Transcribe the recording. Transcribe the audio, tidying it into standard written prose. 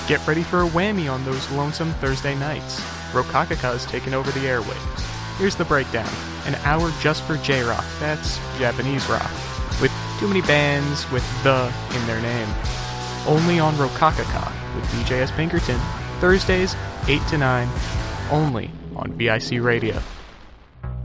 Get ready for a whammy on those lonesome Thursday nights. Rokakaka has taken over the airwaves. Here's the breakdown. An hour just for J-Rock, that's Japanese rock, with too many bands with the in their name. Only on Rokakaka with DJ S. Pinkerton, Thursdays 8 to 9, only on VIC Radio.